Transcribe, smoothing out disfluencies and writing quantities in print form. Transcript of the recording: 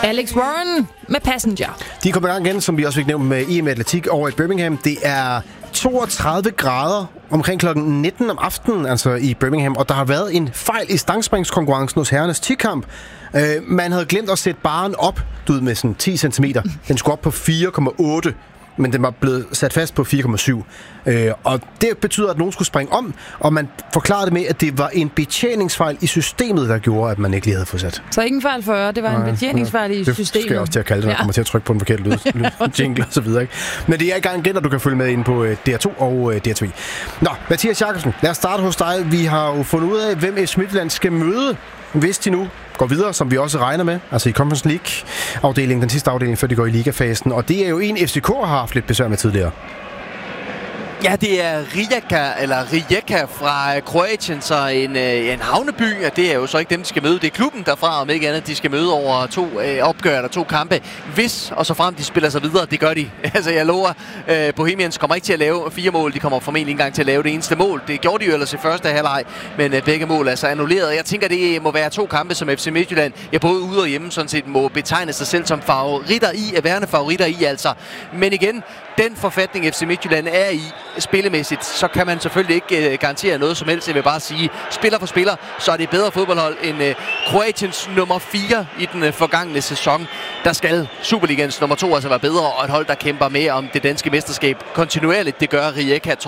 Alex Warren med Passenger. De kommer i gang igen, som vi også fik nævnt med EM Atletik over i Birmingham. Det er 32 grader omkring klokken 19 om aftenen, altså i Birmingham, og der har været en fejl i stangspringskonkurrencen hos herrenes 10-kamp. Man havde glemt at sætte barren op, med sådan 10 cm. Den skulle op på 4,8, men den var blevet sat fast på 4,7. Og det betyder, at nogen skulle springe om, og man forklarede det med, at det var en betjeningsfejl i systemet, der gjorde, at man ikke lige havde fået sat. Så ikke en fejl for det var en betjeningsfejl i systemet. Det skal jeg også til at kalde det, når jeg kommer til at trykke på en forkert jingle og så videre. Ikke? Men det er i gang igen, og du kan følge med ind på DR2 og DR3. Nå, Mathias Jakobsen, lad os starte hos dig. Vi har jo fundet ud af, hvem FC Midtjylland skal møde, hvis de nu går videre, som vi også regner med, altså i Conference League-afdelingen, den sidste afdeling, før de går i ligafasen. Og det er jo en, FCK har haft lidt besvær med tidligere. Ja, det er Rijeka fra Kroatien, så en havneby, og det er jo så ikke dem, de skal møde. Det er klubben derfra, om ikke andet, de skal møde over 2 opgør eller 2 kampe. Hvis og så frem de spiller sig videre, det gør de. Altså jeg lover, Bohemians kommer ikke til at lave 4 mål, de kommer formentlig ikke engang til at lave det eneste mål. Det gjorde de jo ellers i første halvleg, men begge mål er så annulleret. Jeg tænker, det må være 2 kampe, som FC Midtjylland, både ude og hjemme, sådan set må betegne sig selv som værende favoritter i altså. Men igen, den forfatning FC Midtjylland er i spillemæssigt, så kan man selvfølgelig ikke garantere noget som helst. Jeg vil bare sige, spiller for spiller, så er det bedre fodboldhold end Kroatiens nummer 4 i den forgangne sæson. Der skal Superligans nummer 2 altså være bedre, og et hold, der kæmper med om det danske mesterskab kontinuerligt. Det gør Rijeka